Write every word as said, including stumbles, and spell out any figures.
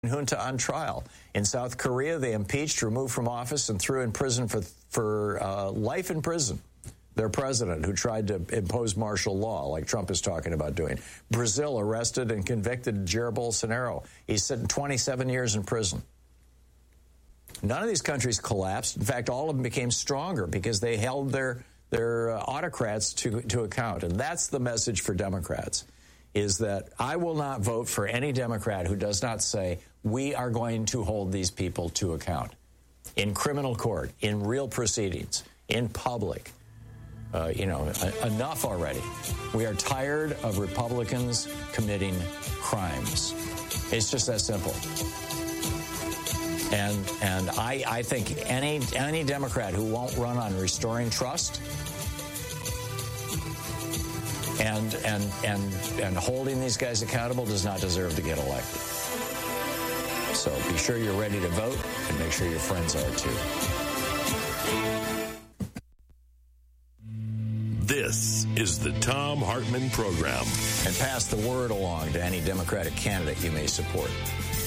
junta on trial. In South Korea, they impeached, removed from office, and threw in prison for for uh, life in prison their president, who tried to impose martial law, like Trump is talking about doing. Brazil arrested and convicted Jair Bolsonaro. He's sitting twenty-seven years in prison. None of these countries collapsed. In fact, all of them became stronger because they held their their uh, autocrats to to account. And that's the message for Democrats, is that I will not vote for any Democrat who does not say, we are going to hold these people to account in criminal court, in real proceedings, in public. Uh, you know, enough already. We are tired of Republicans committing crimes. It's just that simple. And and I, I think any any Democrat who won't run on restoring trust and and and and holding these guys accountable does not deserve to get elected. So be sure you're ready to vote, and make sure your friends are too. This is the Thom Hartmann Program. And pass the word along to any Democratic candidate you may support.